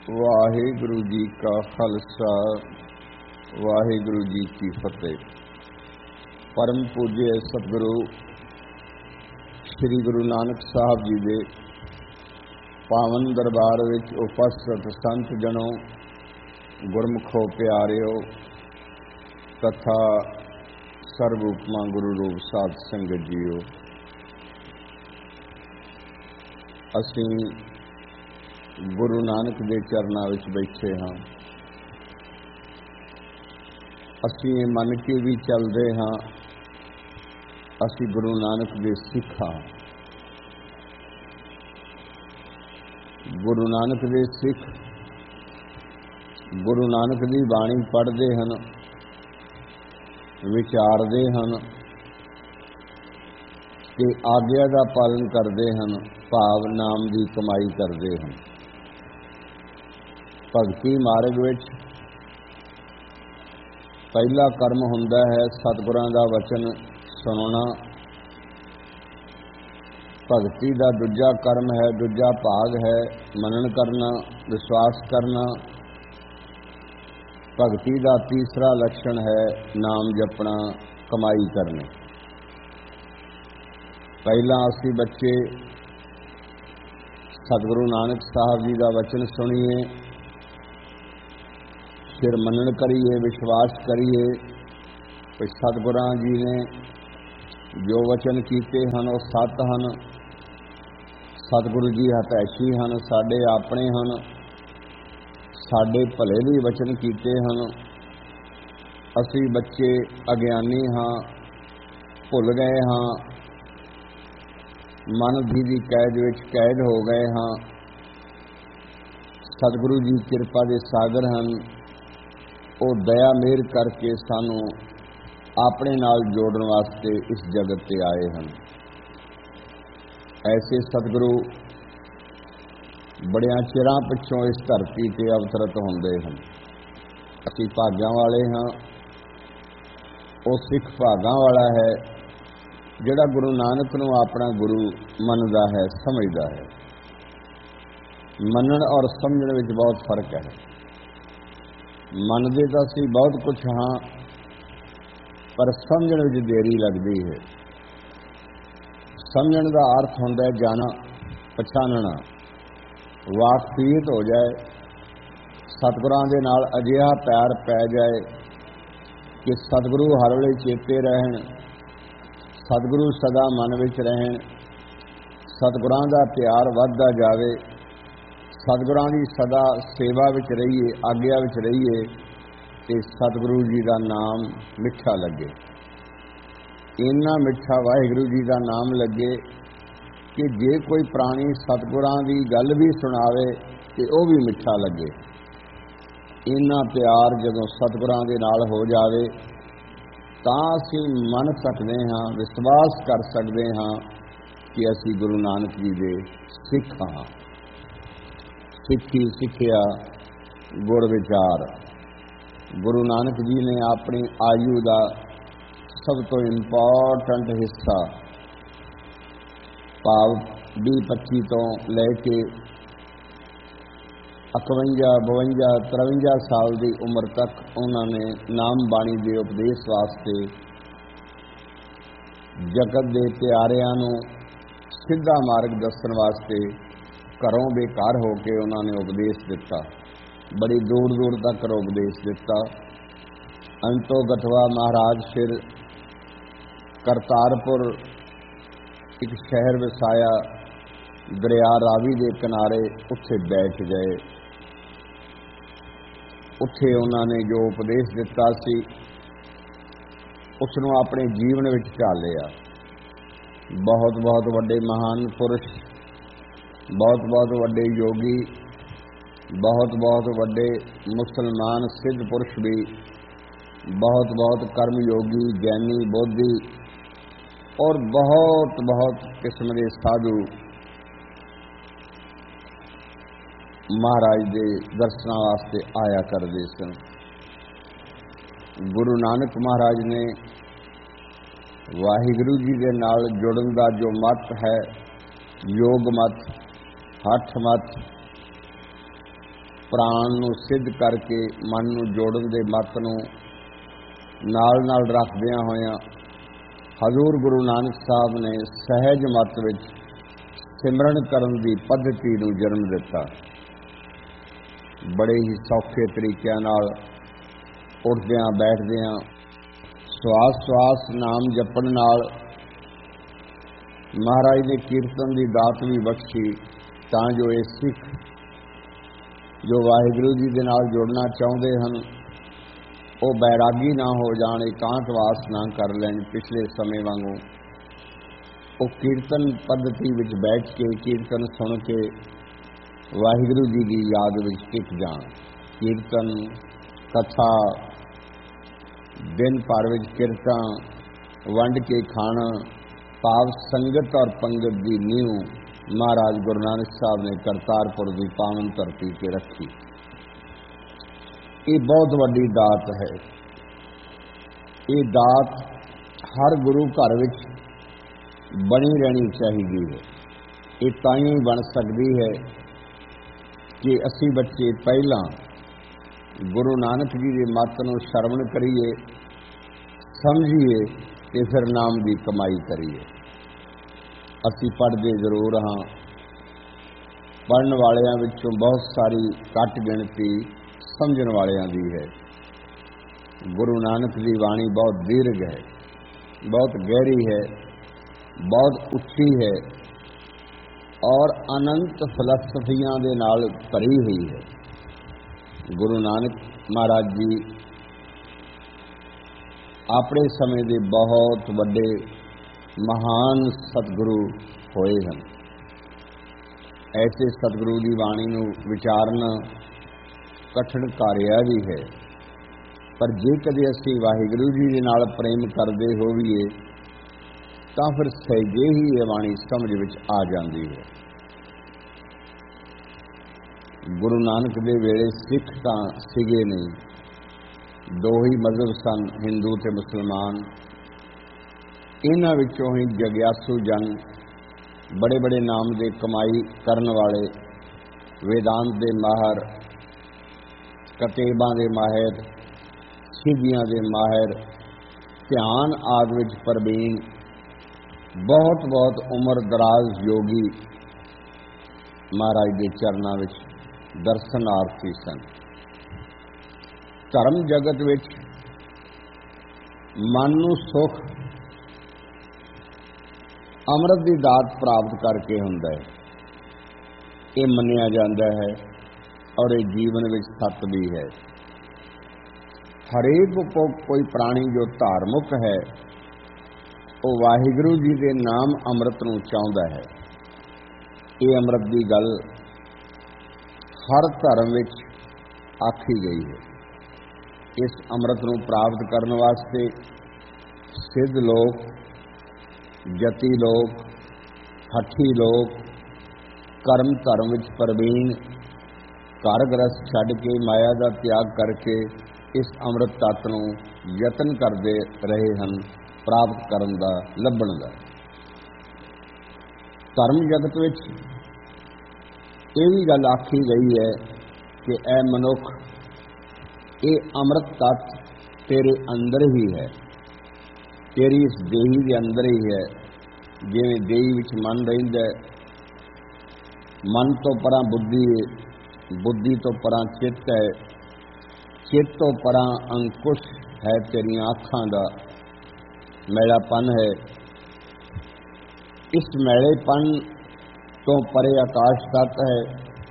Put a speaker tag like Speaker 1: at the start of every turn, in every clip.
Speaker 1: ਵਾਹਿਗੁਰੂ ਜੀ ਕਾ ਖਾਲਸਾ, ਵਾਹਿਗੁਰੂ ਜੀ ਕੀ ਫਤਿਹ। ਪਰਮ ਪੂਜਯ ਸਤਿਗੁਰੂ ਸ੍ਰੀ ਗੁਰੂ ਨਾਨਕ ਸਾਹਿਬ ਜੀ ਦੇ ਪਾਵਨ ਦਰਬਾਰ ਵਿੱਚ ਉਪਸਥਿਤ ਸੰਤ ਜਨੋ, ਗੁਰਮੁਖੋ ਪਿਆਰਿਓ ਤਥਾ ਸਰਬ ਉਪਮਾ ਗੁਰੂ ਰੂਪ ਸਾਧ ਸੰਗਤ ਜੀਓ। ਅਸੀਂ ਗੁਰੂ ਨਾਨਕ ਦੇ ਚਰਨਾਂ ਵਿੱਚ ਬੈਠੇ ਹਾਂ। ਅਸੀਂ ਇਹ ਮੰਨ ਕੇ ਵੀ ਚੱਲਦੇ ਹਾਂ, ਅਸੀਂ ਗੁਰੂ ਨਾਨਕ ਦੇ ਸਿੱਖ ਹਾਂ। ਗੁਰੂ ਨਾਨਕ ਦੇ ਸਿੱਖ ਗੁਰੂ ਨਾਨਕ ਦੀ ਬਾਣੀ ਪੜ੍ਹਦੇ ਹਨ, ਵਿਚਾਰਦੇ ਹਨ ਤੇ ਆਗਿਆ ਦਾ ਪਾਲਨ ਕਰਦੇ ਹਨ, ਭਾਵ ਨਾਮ ਦੀ ਕਮਾਈ ਕਰਦੇ ਹਨ। ਭਗਤੀ ਮਾਰਗ ਵਿੱਚ ਪਹਿਲਾ ਕਰਮ ਹੁੰਦਾ ਹੈ ਸਤਿਗੁਰਾਂ ਦਾ ਵਚਨ ਸੁਣਨਾ। ਭਗਤੀ ਦਾ ਦੂਜਾ ਕਰਮ ਹੈ, ਦੂਜਾ ਭਾਗ ਹੈ ਮਨਨ ਕਰਨਾ, ਵਿਸ਼ਵਾਸ ਕਰਨਾ। ਭਗਤੀ ਦਾ ਤੀਸਰਾ ਲੱਛਣ ਹੈ ਨਾਮ ਜਪਣਾ, ਕਮਾਈ ਕਰਨੀ। ਪਹਿਲਾਂ ਅਸੀਂ ਬੱਚੇ ਸਤਿਗੁਰੂ ਨਾਨਕ ਸਾਹਿਬ ਜੀ ਦਾ ਵਚਨ ਸੁਣੀਏ, ਫਿਰ ਮੰਨਣ ਕਰੀਏ, ਵਿਸ਼ਵਾਸ ਕਰੀਏ ਕਿ ਸਤਿਗੁਰਾਂ ਜੀ ਨੇ ਜੋ ਵਚਨ ਕੀਤੇ ਹਨ ਉਹ ਸੱਤ ਹਨ। ਸਤਿਗੁਰੂ ਜੀ ਹਤੈਸ਼ੀ ਹਨ, ਸਾਡੇ ਆਪਣੇ ਹਨ, ਸਾਡੇ ਭਲੇ ਲਈ ਵਚਨ ਕੀਤੇ ਹਨ। ਅਸੀਂ ਬੱਚੇ ਅਗਿਆਨੀ ਹਾਂ, ਭੁੱਲ ਗਏ ਹਾਂ, ਮਨ ਦੀ ਕੈਦ ਵਿੱਚ ਕੈਦ ਹੋ ਗਏ ਹਾਂ। ਸਤਿਗੁਰੂ ਜੀ ਕਿਰਪਾ ਦੇ ਸਾਗਰ ਹਨ, ਉਹ ਦਇਆ ਮਿਹਰ ਕਰਕੇ ਸਾਨੂੰ ਆਪਣੇ ਨਾਲ ਜੋੜਨ ਵਾਸਤੇ ਇਸ ਜਗਤ ਤੇ ਆਏ ਹਨ। ਐਸੇ ਸਤਿਗੁਰੂ ਬੜਿਆਂ ਚਿਰਾਂ ਪਿੱਛੋਂ ਇਸ ਧਰਤੀ ਤੇ ਅਵਤਰਿਤ ਹੁੰਦੇ ਹਨ। ਅਸੀਂ ਭਾਗਾਂ ਵਾਲੇ ਹਾਂ। ਉਹ ਸਿੱਖ ਭਾਗਾਂ ਵਾਲਾ ਹੈ ਜਿਹੜਾ ਗੁਰੂ ਨਾਨਕ ਨੂੰ ਆਪਣਾ ਗੁਰੂ ਮੰਨਦਾ ਹੈ, ਸਮਝਦਾ ਹੈ। ਮੰਨਣ ਔਰ ਸਮਝਣ ਵਿੱਚ ਬਹੁਤ ਫਰਕ ਹੈ। ਮੰਨਦੇ ਤਾਂ ਅਸੀਂ ਬਹੁਤ ਕੁਝ ਹਾਂ, ਪਰ ਸਮਝਣ ਵਿੱਚ ਦੇਰੀ ਲੱਗਦੀ ਹੈ। ਸਮਝਣ ਦਾ ਅਰਥ ਹੁੰਦਾ ਹੈ ਜਾਣਾ, ਪਛਾਣਨਾ, ਵਾਕਫੀਅਤ ਹੋ ਜਾਏ, ਸਤਿਗੁਰਾਂ ਦੇ ਨਾਲ ਅਜਿਹਾ ਪਿਆਰ ਪੈ ਜਾਏ ਕਿ ਸਤਿਗੁਰੂ ਹਰ ਵੇਲੇ ਚੇਤੇ ਰਹਿਣ, ਸਤਿਗੁਰੂ ਸਦਾ ਮਨ ਵਿੱਚ ਰਹਿਣ, ਸਤਿਗੁਰਾਂ ਦਾ ਪਿਆਰ ਵੱਧਦਾ ਜਾਵੇ, ਸਤਿਗੁਰਾਂ ਦੀ ਸਦਾ ਸੇਵਾ ਵਿੱਚ ਰਹੀਏ, ਆਗਿਆ ਵਿੱਚ ਰਹੀਏ ਤੇ ਸਤਿਗੁਰੂ ਜੀ ਦਾ ਨਾਮ ਮਿੱਠਾ ਲੱਗੇ। ਇੰਨਾ ਮਿੱਠਾ ਵਾਹਿਗੁਰੂ ਜੀ ਦਾ ਨਾਮ ਲੱਗੇ ਕਿ ਜੇ ਕੋਈ ਪ੍ਰਾਣੀ ਸਤਿਗੁਰਾਂ ਦੀ ਗੱਲ ਵੀ ਸੁਣਾਵੇ ਤੇ ਉਹ ਵੀ ਮਿੱਠਾ ਲੱਗੇ। ਇੰਨਾ ਪਿਆਰ ਜਦੋਂ ਸਤਿਗੁਰਾਂ ਦੇ ਨਾਲ ਹੋ ਜਾਵੇ ਤਾਂ ਅਸੀਂ ਮੰਨ ਸਕਦੇ ਹਾਂ, ਵਿਸ਼ਵਾਸ ਕਰ ਸਕਦੇ ਹਾਂ ਕਿ ਅਸੀਂ ਗੁਰੂ ਨਾਨਕ ਜੀ ਦੇ ਸਿੱਖ ਹਾਂ। ਸਿੱਖੀ ਸਿੱਖਿਆ ਗੁਰ ਵਿਚਾਰ। ਗੁਰੂ ਨਾਨਕ ਜੀ ਨੇ ਆਪਣੀ ਆਯੂ ਦਾ ਸਭ ਤੋਂ ਇੰਪੋਰਟੈਂਟ ਹਿੱਸਾ, ਭਾਵ 20-25 ਤੋਂ ਲੈ ਕੇ 51, 52, 53 ਸਾਲ ਦੀ ਉਮਰ ਤੱਕ ਉਹਨਾਂ ਨੇ ਨਾਮ ਬਾਣੀ ਦੇ ਉਪਦੇਸ਼ ਵਾਸਤੇ ਜਗਤ ਦੇ ਪਿਆਰਿਆਂ ਨੂੰ ਸਿੱਧਾ ਮਾਰਗ ਦੱਸਣ ਵਾਸਤੇ ਘਰੋਂ ਬੇਘਰ ਹੋ ਕੇ ਉਹਨਾਂ ਨੇ ਉਪਦੇਸ਼ ਦਿੱਤਾ। ਬੜੀ ਦੂਰ ਦੂਰ ਤੱਕ ਉਪਦੇਸ਼ ਦਿੱਤਾ। ਅੰਤੋਂ ਗਠਵਾ ਮਹਾਰਾਜ ਫਿਰ ਕਰਤਾਰਪੁਰ ਇੱਕ ਸ਼ਹਿਰ ਵਸਾਇਆ, ਦਰਿਆ ਰਾਵੀ ਦੇ ਕਿਨਾਰੇ, ਉੱਥੇ ਬੈਠ ਗਏ। ਉੱਥੇ ਉਹਨਾਂ ਨੇ ਜੋ ਉਪਦੇਸ਼ ਦਿੱਤਾ ਸੀ ਉਸ ਨੂੰ ਆਪਣੇ ਜੀਵਨ ਵਿੱਚ ਢਾਲਿਆ। ਬਹੁਤ ਬਹੁਤ ਵੱਡੇ ਮਹਾਨ ਪੁਰਸ਼, ਬਹੁਤ ਬਹੁਤ ਵੱਡੇ ਯੋਗੀ, ਬਹੁਤ ਬਹੁਤ ਵੱਡੇ ਮੁਸਲਮਾਨ ਸਿੱਧ ਪੁਰਸ਼ ਵੀ, ਬਹੁਤ ਬਹੁਤ ਕਰਮ ਯੋਗੀ, ਗਿਆਨੀ, ਬੋਧੀ ਔਰ ਬਹੁਤ ਬਹੁਤ ਕਿਸਮ ਦੇ ਸਾਧੂ ਮਹਾਰਾਜ ਦੇ ਦਰਸ਼ਨਾਂ ਵਾਸਤੇ ਆਇਆ ਕਰਦੇ ਸਨ। ਗੁਰੂ ਨਾਨਕ ਮਹਾਰਾਜ ਨੇ ਵਾਹਿਗੁਰੂ ਜੀ ਦੇ ਨਾਲ ਜੁੜਨ ਦਾ ਜੋ ਮਤ ਹੈ, ਯੋਗ ਮਤ, ਹੱਠ ਮਤ, ਪ੍ਰਾਣ ਨੂੰ ਸਿੱਧ ਕਰਕੇ ਮਨ ਨੂੰ ਜੋੜਨ ਦੇ ਮੱਤ ਨੂੰ ਨਾਲ ਨਾਲ ਰੱਖਦਿਆਂ ਹੋਇਆਂ ਹਜ਼ੂਰ ਗੁਰੂ ਨਾਨਕ ਸਾਹਿਬ ਨੇ ਸਹਿਜ ਮਤ ਵਿੱਚ ਸਿਮਰਨ ਕਰਨ ਦੀ ਪੱਧਤੀ ਨੂੰ ਜਨਮ ਦਿੱਤਾ। ਬੜੇ ਹੀ ਸੌਖੇ ਤਰੀਕਿਆਂ ਨਾਲ ਉੱਠਦਿਆਂ ਬੈਠਦਿਆਂ ਸਵਾਸ ਸਵਾਸ ਨਾਮ ਜਪਣ ਨਾਲ ਮਹਾਰਾਜ ਨੇ ਕੀਰਤਨ ਦੀ ਦਾਤ ਵੀ ਬਖਸ਼ੀ, ਤਾਂ ਜੋ ਇਹ ਸਿੱਖ ਜੋ ਵਾਹਿਗੁਰੂ ਜੀ ਦੇ ਨਾਲ ਜੁੜਨਾ ਚਾਹੁੰਦੇ ਹਨ ਉਹ ਬੈਰਾਗੀ ਨਾ ਹੋ ਜਾਣ, ਇਕਾਂਤਵਾਸ ਨਾ ਕਰ ਲੈਣ। ਪਿਛਲੇ ਸਮੇਂ ਵਾਂਗੂ ਉਹ ਕੀਰਤਨ ਪੱਧਤੀ ਵਿੱਚ ਬੈਠ ਕੇ ਕੀਰਤਨ ਸੁਣ ਕੇ ਵਾਹਿਗੁਰੂ ਜੀ ਦੀ ਯਾਦ ਵਿੱਚ ਟਿਕ ਜਾਣ। ਕੀਰਤਨ ਕਥਾ ਦਿਨ ਭਰ ਵਿੱਚ ਕਿਰਤਾਂ ਵੰਡ ਕੇ ਖਾਣਾ, ਭਾਵ ਸੰਗਤ ਔਰ ਪੰਗਤ ਦੀ ਨੀਂਹ ਮਹਾਰਾਜ ਗੁਰੂ ਨਾਨਕ ਸਾਹਿਬ ਨੇ ਕਰਤਾਰਪੁਰ ਦੀ ਪਾਵਨ ਧਰਤੀ 'ਤੇ ਰੱਖੀ। ਇਹ ਬਹੁਤ ਵੱਡੀ ਦਾਤ ਹੈ। ਇਹ ਦਾਤ ਹਰ ਗੁਰੂ ਘਰ ਵਿੱਚ ਬਣੀ ਰਹਿਣੀ ਚਾਹੀਦੀ ਹੈ। ਇਹ ਤਾਂ ਹੀ ਬਣ ਸਕਦੀ ਹੈ ਕਿ ਅਸੀਂ ਬੱਚੇ ਪਹਿਲਾਂ ਗੁਰੂ ਨਾਨਕ ਜੀ ਦੇ ਮੱਤ ਨੂੰ ਸ਼ਰਵਣ ਕਰੀਏ, ਸਮਝੀਏ ਤੇ ਫਿਰ ਨਾਮ ਦੀ ਕਮਾਈ ਕਰੀਏ। ਅਸੀਂ ਪੜ੍ਹਦੇ ਜ਼ਰੂਰ ਹਾਂ, ਪੜ੍ਹਨ ਵਾਲਿਆਂ ਵਿੱਚੋਂ ਬਹੁਤ ਸਾਰੀ ਘੱਟ ਗਿਣਤੀ ਸਮਝਣ ਵਾਲਿਆਂ ਦੀ ਹੈ। ਗੁਰੂ ਨਾਨਕ ਦੀ ਬਾਣੀ ਬਹੁਤ ਦੀਰਘ ਹੈ, ਬਹੁਤ ਗਹਿਰੀ ਹੈ, ਬਹੁਤ ਉੱਚੀ ਹੈ ਔਰ ਅਨੰਤ ਫਲਸਫੀਆਂ ਦੇ ਨਾਲ ਭਰੀ ਹੋਈ ਹੈ। ਗੁਰੂ ਨਾਨਕ ਮਹਾਰਾਜ ਜੀ ਆਪਣੇ ਸਮੇਂ ਦੇ ਬਹੁਤ ਵੱਡੇ ਮਹਾਨ ਸਤਿਗੁਰੂ ਹੋਏ ਹਨ। ਐਸੇ ਸਤਿਗੁਰੂ ਦੀ ਬਾਣੀ ਨੂੰ ਵਿਚਾਰਨਾ ਕਠਿਨ ਕਾਰਿਆ ਵੀ ਹੈ, ਪਰ ਜੇ ਕਦੇ ਅਸੀਂ ਵਾਹਿਗੁਰੂ ਜੀ ਦੇ ਨਾਲ ਪ੍ਰੇਮ ਕਰਦੇ ਹੋਈਏ ਤਾਂ ਫਿਰ ਸਹਿਜੇ ਹੀ ਇਹ ਬਾਣੀ ਸਮਝ ਵਿੱਚ ਆ ਜਾਂਦੀ ਹੈ। ਗੁਰੂ ਨਾਨਕ ਦੇ ਵੇਲੇ ਸਿੱਖ ਤਾਂ ਸੀਗੇ ਨਹੀਂ, ਦੋ ਹੀ ਮਜ਼ਹਬ ਸਨ, ਹਿੰਦੂ ਤੇ ਮੁਸਲਮਾਨ। ਇਹਨਾਂ ਵਿੱਚੋਂ ਹੀ ਜਗਿਆਸੂ ਜਨ, ਬੜੇ ਬੜੇ ਨਾਮ ਦੇ ਕਮਾਈ ਕਰਨ ਵਾਲੇ, ਵੇਦਾਂਤ ਦੇ ਮਾਹਰ, ਕਤੇਬਾਂ ਦੇ ਮਾਹਿਰ, ਸਿੱਧੀਆਂ ਦੇ ਮਾਹਿਰ, ਧਿਆਨ ਆਦਿ ਵਿੱਚ ਪ੍ਰਵੀਨ, ਬਹੁਤ ਬਹੁਤ ਉਮਰ ਦਰਾਜ਼ ਯੋਗੀ ਮਹਾਰਾਜ ਦੇ ਚਰਨਾਂ ਵਿੱਚ ਦਰਸ਼ਨਾਰਥੀ ਸਨ। ਧਰਮ ਜਗਤ ਵਿੱਚ ਮਨ ਨੂੰ ਸੁਖ ਅੰਮ੍ਰਿਤ ਦੀ ਦਾਤ ਪ੍ਰਾਪਤ ਕਰਕੇ ਹੁੰਦਾ ਹੈ, ਇਹ ਮੰਨਿਆ ਜਾਂਦਾ ਹੈ ਔਰ ਇਹ ਜੀਵਨ ਵਿੱਚ ਸੱਤ ਵੀ ਹੈ। ਹਰੇਕ ਕੋਈ ਪ੍ਰਾਣੀ ਜੋ ਧਾਰਮਿਕ ਹੈ ਉਹ ਵਾਹਿਗੁਰੂ ਜੀ ਦੇ ਨਾਮ ਅੰਮ੍ਰਿਤ ਨੂੰ ਚਾਹੁੰਦਾ ਹੈ। ਇਹ ਅੰਮ੍ਰਿਤ ਦੀ ਗੱਲ ਹਰ ਧਰਮ ਵਿੱਚ ਆਖੀ ਗਈ ਹੈ। ਇਸ ਅੰਮ੍ਰਿਤ ਨੂੰ ਪ੍ਰਾਪਤ ਕਰਨ ਵਾਸਤੇ ਸਿੱਧ ਲੋਕ, ਜਤੀ ਲੋਕ, ਹੱਠੀ ਲੋਕ, ਕਰਮ ਧਰਮ ਵਿੱਚ ਪ੍ਰਵੀਨ, ਘਰ ਗ੍ਰਸਤ ਛੱਡ ਕੇ ਮਾਇਆ ਦਾ ਤਿਆਗ ਕਰਕੇ ਇਸ ਅੰਮ੍ਰਿਤ ਤੱਤ ਨੂੰ ਯਤਨ ਕਰਦੇ ਰਹੇ ਹਨ ਪ੍ਰਾਪਤ ਕਰਨ ਦਾ, ਲੱਭਣ ਦਾ। ਧਰਮ ਜਗਤ ਵਿੱਚ ਇਹ ਵੀ ਗੱਲ ਆਖੀ ਗਈ ਹੈ ਕਿ ਐ ਮਨੁੱਖ, ਇਹ ਅੰਮ੍ਰਿਤ ਤੱਤ ਤੇਰੇ ਅੰਦਰ ਹੀ ਹੈ, ਤੇਰੀ ਇਸ ਦੇਹੀ ਦੇ ਅੰਦਰ ਹੀ ਹੈ। ਜਿਵੇਂ ਦੇਹੀ ਵਿੱਚ ਮਨ ਰਹਿੰਦਾ, ਮਨ ਤੋਂ ਪਰਾਂ ਬੁੱਧੀ ਹੈ, ਬੁੱਧੀ ਤੋਂ ਪਰਾਂ ਚਿੱਤ ਹੈ, ਚਿੱਤ ਤੋਂ ਪਰਾਂ ਅੰਕੁਸ਼ ਹੈ ਤੇਰੀਆਂ ਅੱਖਾਂ ਦਾ ਮੈਲਾਪਨ ਹੈ। ਇਸ ਮੈਲੇਪਨ ਤੋਂ ਪਰੇ ਆਕਾਸ਼ ਤੱਤ ਹੈ,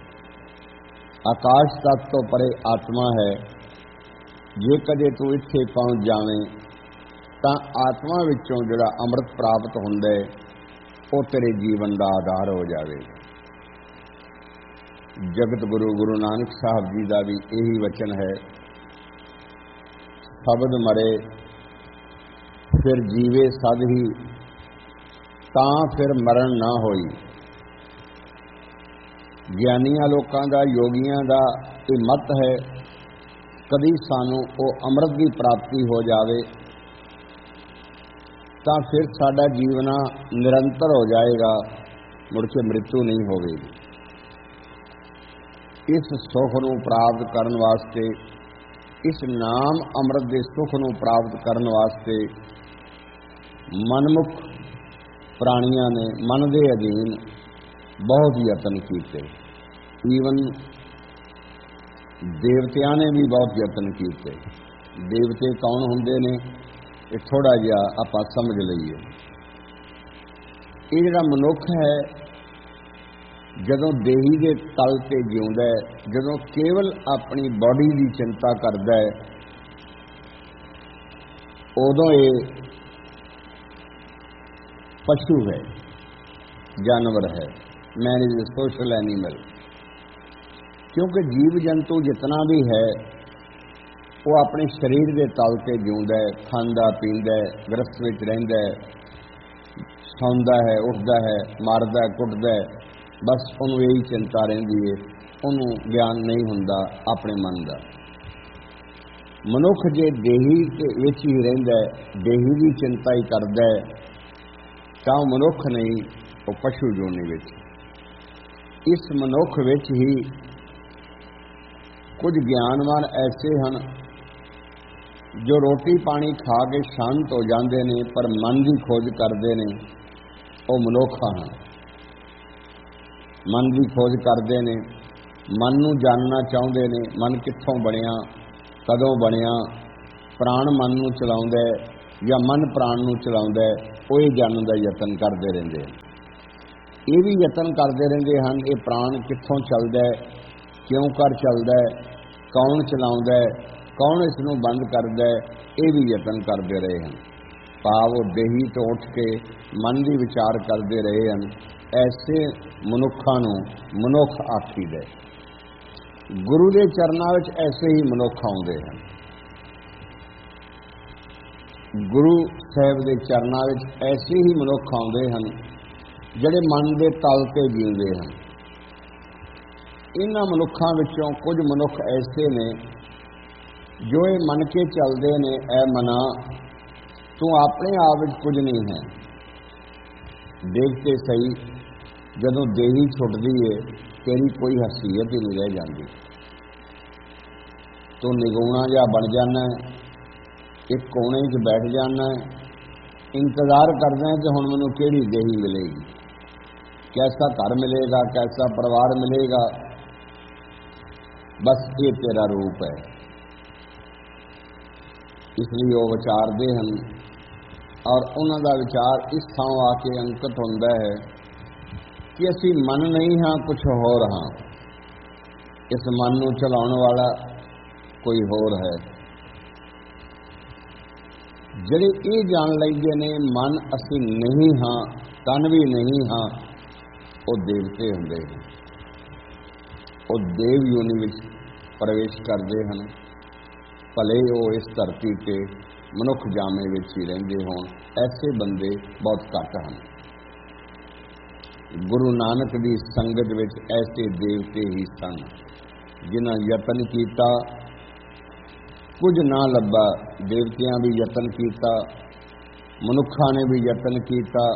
Speaker 1: ਆਕਾਸ਼ ਤੱਤ ਤੋਂ ਪਰੇ ਆਤਮਾ ਹੈ। ਜੇ ਕਦੇ ਤੂੰ ਇੱਥੇ ਪਹੁੰਚ ਜਾਵੇਂ ਤਾਂ ਆਤਮਾ ਵਿੱਚੋਂ ਜਿਹੜਾ ਅੰਮ੍ਰਿਤ ਪ੍ਰਾਪਤ ਹੁੰਦਾ ਹੈ ਉਹ ਤੇਰੇ ਜੀਵਨ ਦਾ ਆਧਾਰ ਹੋ ਜਾਵੇ। ਜਗਤ ਗੁਰੂ ਗੁਰੂ ਨਾਨਕ ਸਾਹਿਬ ਜੀ ਦਾ ਵੀ ਇਹੀ ਵਚਨ ਹੈ, ਸ਼ਬਦ ਮਰੇ ਫਿਰ ਜੀਵੇ ਸਦ ਹੀ, ਤਾਂ ਫਿਰ ਮਰਨ ਨਾ ਹੋਈ। ਗਿਆਨੀਆਂ ਲੋਕਾਂ ਦਾ, ਯੋਗੀਆਂ ਦਾ ਇਹ ਮਤ ਹੈ, ਕਦੀ ਸਾਨੂੰ ਉਹ ਅੰਮ੍ਰਿਤ ਦੀ ਪ੍ਰਾਪਤੀ ਹੋ ਜਾਵੇ ਤਾਂ ਫਿਰ ਸਾਡਾ ਜੀਵਨਾ ਨਿਰੰਤਰ ਹੋ ਜਾਏਗਾ, ਮੁੜ ਕੇ ਮ੍ਰਿਤੂ ਨਹੀਂ ਹੋਵੇਗੀ। इस सुख नूं प्राप्त करन वास्ते, इस नाम अमृत दे सुख नूं प्राप्त करन वास्ते मनमुख प्राणियां ने मन दे अधीन बहुत यतन कीते। ईवन देवतियां ने भी बहुत यतन कीते। देवते कौन हुंदे ने, ये थोड़ा जिहा आपां समझ लईए। ये जिहड़ा मनुख है, जदों देही दे तल ते जिउंदा है, जदों केवल अपनी बॉडी की चिंता करदा है, उदों ये पशु है, जानवर है, man is a social animal. क्योंकि जीव जंतु जितना भी है वो अपने शरीर के तल से जिउंदा है, खांदा पींदा है, गृहस्थ विच रहिंदा है, सौंदा है, उठदा है, मारदा है, कुटदा है, बस उन्होंने यही चिंता रहिंदी है, उन्होंने ज्ञान नहीं हुंदा अपने मन का। मनुख जे देही के विच ही रहिंदा है, देही की चिंता ही करदा है, तां मनुख नहीं, वो पशु जोनी विच। इस मनुख विच ही कुछ ज्ञानवान ऐसे हैं जो रोटी पानी खा के शांत हो जाते हैं, पर मन की खोज करते हैं, वो मनुखा हैं। मन की खोज करते हैं, मन नूं जानना चाहते हैं, मन कित्थों बनिया, कदों बनिया, प्राण मन नूं चलाउंदा है या मन प्राण नूं चलाउंदा है, वो ये जानने का यतन करते रहते हैं। ये भी यतन करते रहते हैं, ये प्राण कित्थों चलदा है, क्यों कर चलदा है, कौन चलाउंदा है, कौन इसनूं बंद करदा है, ये भी यतन करते रहे हैं। भाव देही तो उठ के मन की विचार करते रहे हैं। ऐसे मनुखा नूं मनुख आखीदा। गुरु के चरणों में ऐसे ही मनुख आउंदे हैं। गुरु साहब के चरणों में ऐसे ही मनुख आउंदे हैं जिहड़े मन के तल ते जीउंदे हैं। इन्हां मनुखां विचों कुछ मनुख ऐसे ने जो ये मन के चलते ने, ऐ मना तू अपने आप विच कुछ नहीं है। देखते सही जदों देही छुटदी है, तेरी कोई हसीयत ही नहीं रह जाती। तू निगुणा जा बन जाना है, एक कोने च बैठ जाना है, इंतजार करना है कि हुण मैनूं किहड़ी देही मिलेगी, कैसा घर मिलेगा, कैसा परिवार मिलेगा, बस ये तेरा रूप है। इसलिए वो विचारते हैं और उन्हों का विचार इस थां आके अंकित होंदा है कि असी मन नहीं हाँ, कुछ होर हाँ। इस मन नूं चलाउण वाला कोई होर है। जिहड़े ये जान लैंदे ने मन असी नहीं हाँ, तन भी नहीं हाँ, वो देवते हुंदे हैं। वो देव योनि विच प्रवेश करते हैं। भले वो इस धरती पे मनुख जामे विच ही रहिंदे होण, ऐसे बंदे बहुत घट हैं। गुरु नानक की संगत विच ऐसे देवते ही सन जिन्हां यतन कीता, कुछ ना लभा। देवतियां भी यतन कीता, मनुखा ने भी यतन कीता,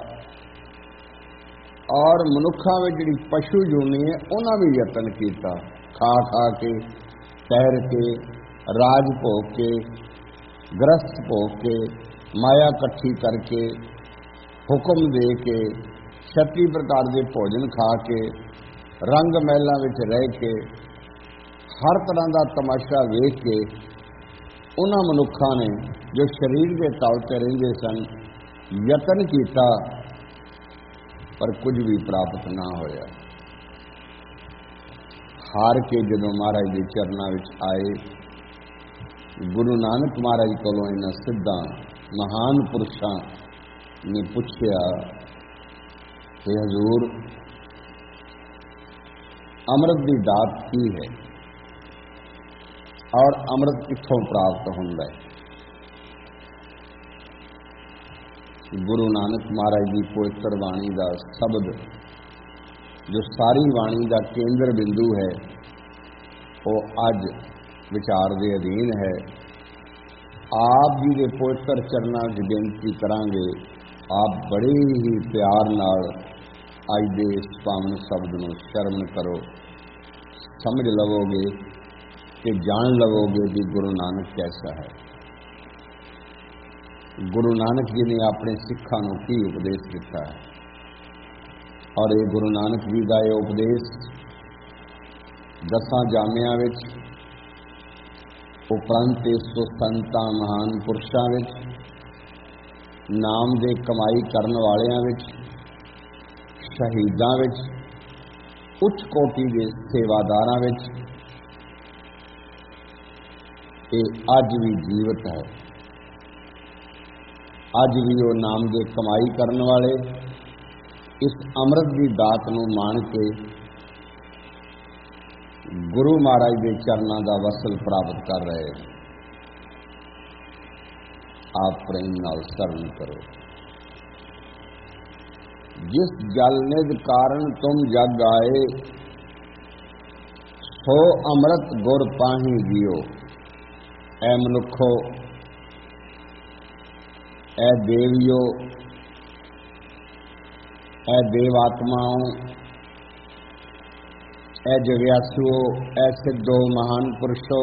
Speaker 1: और मनुखा में जिहड़ी पशु जूनी है उन्हां भी यतन कीता। खा खा के, तैर के, राज भोग के, गृहस्थ भोग के, माया कट्ठी करके, हुक्म दे के, 36 प्रकार के भोजन खा के, रंग महलों में रह के, हर तरह का तमाशा वेख के, उन्हां मनुखा ने जो शरीर के तल ते रहिंदे सन यतन किया, पर कुछ भी प्राप्त ना होया। हार के जदों महाराज के चरणों में आए, गुरु नानक महाराज कोलों इन्हां सिद्धां महान पुरुषां ने पूछया, हे हजूर, अमृत की दात की है और अमृत कित्थों प्राप्त होंदा है? गुरु नानक महाराज की पवित्र वाणी का शब्द जो सारी वाणी का केंद्र बिंदु है, वो अज विचार के अधीन है। आप जी के पवित्र चरणों की बेनती करांगे, आप बड़े ही प्यार नाल अज दे इस पावन शब्द नूं शर्मन करो, समझ लवोगे कि जान लवोगे कि गुरु नानक कैसा है। गुरु नानक जी ने अपने सिखां नूं की उपदेश दिता है, और ये गुरु नानक जी का यह उपदेश 10 जामियां विच, उपरंत इस तो संतां महान पुरुषां विच, नाम दे कमाई करन वालियां विच, शहीदां विच, उच्च कोटि के सेवादारां विच ये अज भी जीवित है। अज भी वो नाम दे कमाई करन वाले इस अमृत की दात नूं मान के गुरु महाराज के चरणों का वसल प्राप्त कर रहे हैं। आप प्रेम नाल शरण करो। जिस जल निध कारण तुम जग आए, सो अमृत गुर पाही जियो। ऐ मनुखो, ऐ देवियो, ऐ देवात्माओं, ऐ जग्यासुओ, ऐ सिद्धो महान पुरुषो,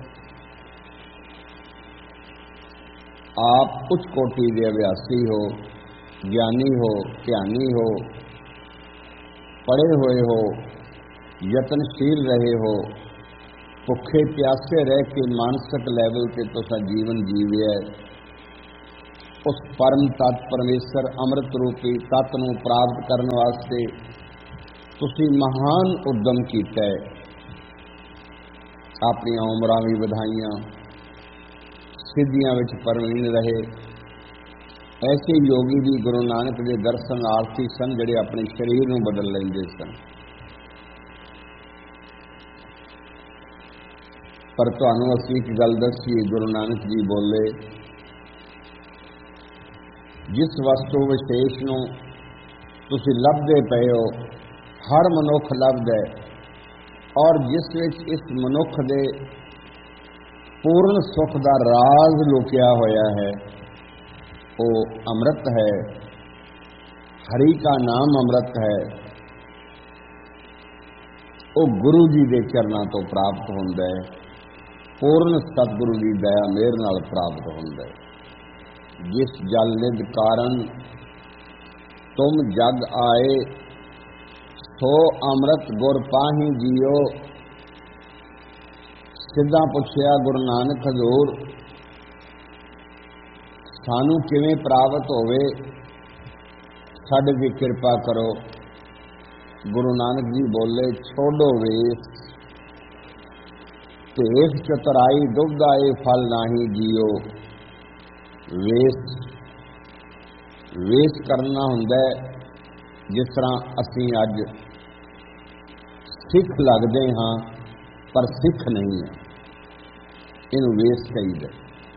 Speaker 1: आप उच्च कोटि के अभ्यासी हो, ज्ञानी हो, ध्यानी हो, पढ़े हुए हो, यत्नशील रहे हो, भुखे प्यासे रह के मानसिक लैवल से तुसा जीवन जीविया। उस परम तत्त परमेश्वर अमृत रूपी तत्त नूं प्राप्त करने वास्ते तुसी महान उद्यम कीता है। अपनी उमरां भी वधाइयां, सिद्धियां विच परवीन रहे। ऐसे योगी भी गुरु नानक के दर्शन आरती सन, जिहड़े अपने शरीर नूं बदल लैंदे सन। पर तुहानूं असीं एक गल दसीए, गुरु नानक जी बोले, जिस वस्तु विशेष नूं तुसीं लभदे पए हो, हर मनुख लभदा है, और जिस विच इस मनुख दे पूर्ण सुख का राज लुकिया होया है, वो अमृत है। हरि का नाम अमृत है। वो गुरु जी के चरणों तो प्राप्त होंदा है। पूर्ण सतगुरु की दया मेहर नाल प्राप्त होंदा है। जिस जल निध कारण तुम जग आए, सो अमृत गुर पाही जियो। सिद्धा पुछया गुरु नानक हजूर, सानू किवें प्राप्त होवे, साडे दी किरपा करो। गुरु नानक जी बोले, छोड़ो वेस, भेख चतुराई दुग्ध आए फल नाही जियो। वेस करना हुंदा है, जिस तरह असीं अज सिख लगदे हाँ पर सिख नहीं है, इनू वेस कहीदा।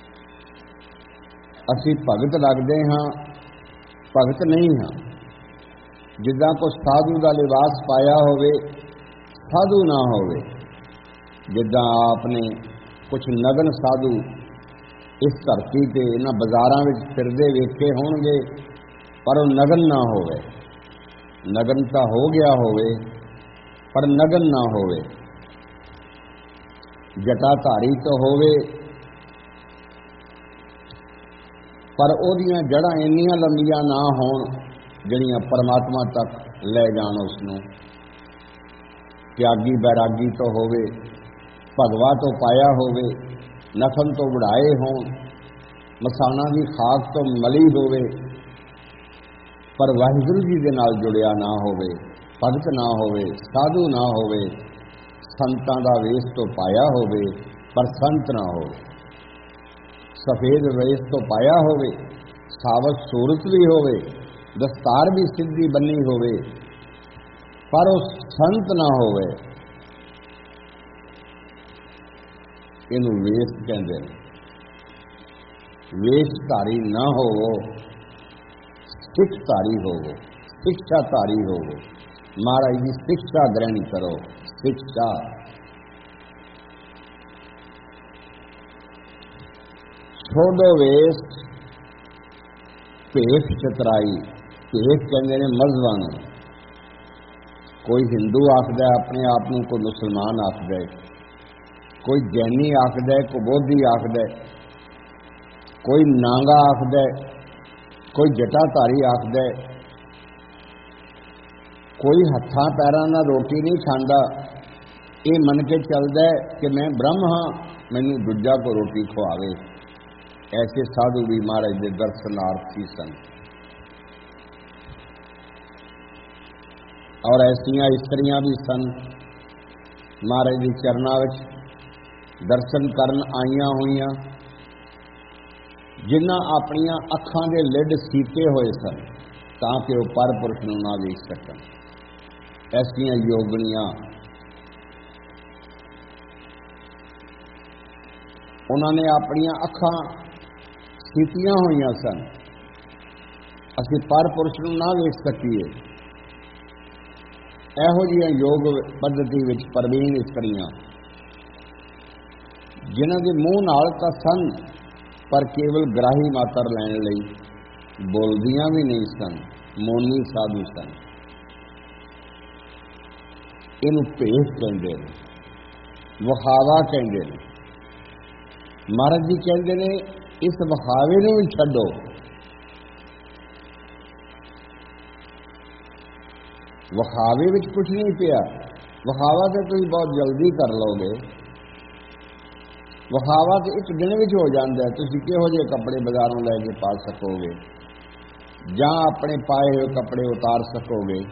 Speaker 1: असीं भगत लगदे हाँ, भगत नहीं हाँ। जिद्दां कोई साधु का लिबास पाया होवे, साधु ना होवे। जिद्दां आपने कुछ नगन साधु इस धरती ते इन्हां बाजारां विच फिरदे वेखे होणगे, पर वो नगन ना होवे। नगनता हो गया होवे पर नगन ना होवे। जटाधारी तो होवे, पर ओदियां जड़ां इन्नियां लंबियां ना होण जिहड़ियां परमात्मा तक ले जाण उसनूं। त्यागी बैरागी तो होवे, भगवा तो पाया होवे, नफल तो बढ़ाए होण, मसाना की खाक तो मली होवे, पर वाहिगुरू जी के नाल जुड़िया ना होवे, भगत ना होवे, साधु ना होवे, संतां दा वेश तो पाया होवे पर संत ना होवे, सफेद वेश तो पाया होवे, सावत सूरत भी होवे, दस्तार भी सिद्धी बनी होवे, पर उस संत ना होवे। इनू वेश कहते हैं। वेशधारी ना होवो, सिखधारी होवो, शिक्षाधारी होवो। महाराज जी शिक्षा ग्रहण करो। शिक्षा छोड़ो वेश, भेख चतराई। भेख कहते हैं मजहबां नूं, कोई हिंदू आखदा अपने आप नूं, कोई मुसलमान आखदा, कोई जैनी आखदा, कोई बोधी आखदा, कोई नांगा आखदा, कोई जटाधारी आखदा, कोई हत्थां पैरां नाल रोटी नहीं खांदा, ये मन के चलदा कि मैं ब्रह्म हाँ, मैनूं दूजा को रोटी खवावे। ऐसे साधु भी महाराज दे दर्शनार्थी सन। और ऐसियां इस्त्रियां भी सन महाराज के चरनां विच दर्शन करन आईयां होईयां, जिन्हां अपनियां अखां दे लिड सीते होए सन तां कि वो पर पुरख नूं ना वेख सकन। ऐसियां योगणियां उन्होंने अपनियां अखां सीतियां होईयां सन, असीं पर पुरख नूं ना वेख सकीए। ਇਹੋ ਜਿਹੀਆਂ योग पद्धति विच प्रवीण इस्त्रियां जिन्हां दे मूँह नाल तां सन पर केवल ग्राही मातर लैण लई, बोलदियां भी नहीं सन, मौनी साधु सन। इहनूं भेष कहंदे ने, विखावा कहंदे ने। महाराज जी कहंदे ने इस विखावे नूं भी छड्डो, विखावे विच कुछ नहीं पिया। विखावा तो तुसीं बहुत जल्दी कर लोगे, विखावा तो एक दिन विच हो जाता है। तुसीं किहो जिहे कपड़े बाजारों लैके पा सकोगे, जां अपने पाए हुए कपड़े उतार सकोगे।